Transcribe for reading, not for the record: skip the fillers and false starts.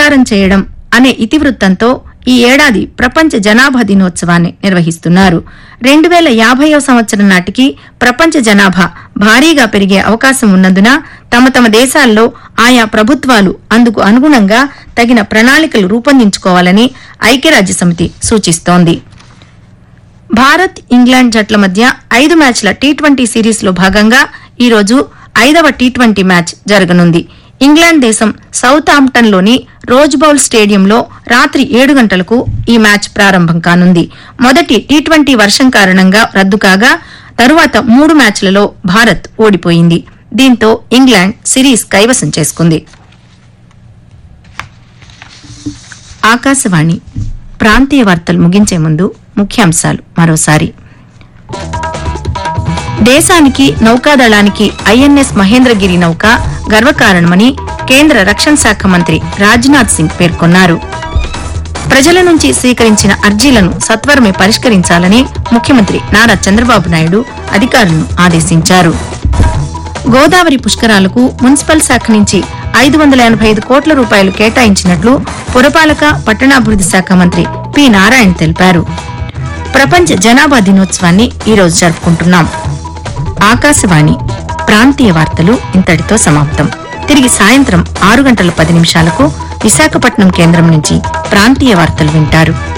సాకారం చేయడం అనే ఇతివృత్తంతో ఈ ఏడాది ప్రపంచ జనాభా దినోత్సవాన్ని నిర్వహిస్తున్నారు. 2050వ సంవత్సరం నాటికి ప్రపంచ జనాభా భారీగా పెరిగే అవకాశం ఉన్నందున తమ దేశాల్లో ఆయా ప్రభుత్వాలు అందుకు అనుగుణంగా తగిన ప్రణాళికలు రూపొందించుకోవాలని ఐక్యరాజ్యసమితి సూచిస్తోంది. భారత్ ఇంగ్లాండ్ జట్ల మధ్య 5 మ్యాచ్ల టీ20 సిరీస్లో భాగంగా ఈరోజు 5వ టీ20 మ్యాచ్ జరగనుంది. ఇంగ్లాండ్ దేశం సౌత్ ఆంప్టన్లోని రోజ్ బౌల్ స్టేడియంలో రాత్రి 7 గంటలకు ఈ మ్యాచ్ ప్రారంభం కానుంది. మొదటి టీ20 వర్షం కారణంగా రద్దు కాగా తరువాత 3 మ్యాచ్లలో భారత్ ఓడిపోయింది. దీంతో ఇంగ్లాండ్ సిరీస్ కైవసం చేసుకుంది. ఆకాశవాణి ప్రాంతీయ వార్తలు ముగించే ముందు ముఖ్యాంశాలు మరోసారి. దేశానికి నౌకాదళానికి ఐఎన్ఎస్ మహేంద్రగిరి నౌక గర్వకారణమని కేంద్ర రక్షణ శాఖ మంత్రి రాజ్నాథ్ సింగ్ పేర్కొన్నారు. ప్రజల నుంచి స్వీకరించిన అర్జీలను సత్వరమే పరిష్కరించాలని ముఖ్యమంత్రి నారా చంద్రబాబు నాయుడు అధికారులను ఆదేశించారు. గోదావరి పుష్కరాలకు మున్సిపల్ శాఖ నుంచి 585 కోట్ల రూపాయలు కేటాయించినట్లు పురపాలక పట్టణాభివృద్ది శాఖ మంత్రి పి నారాయణ తెలిపారు. ప్రపంచ జనాభా దినోత్సవాన్ని ఈరోజు జరుపుకుంటున్నాం. ఆకాశవాణి ప్రాంతీయ వార్తలు ఇంతటితో సమాప్తం. తిరిగి సాయంత్రం 6 గంటల 10 నిమిషాలకు విశాఖపట్నం కేంద్రం నుంచి ప్రాంతీయ వార్తలు వింటారు.